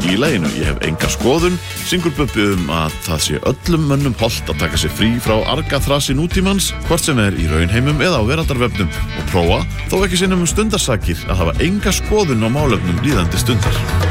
í laginu Ég hef enga skoðun syngur Bubbi að það sé öllum mönnum hollt að taka sér frí frá argaþrasi nútímans hvort sem í raunheimum eða á veraldarvefnum og prófa, þó ekki sinnum stundarsakir að hafa enga skoðun á málefnum líðandi stundar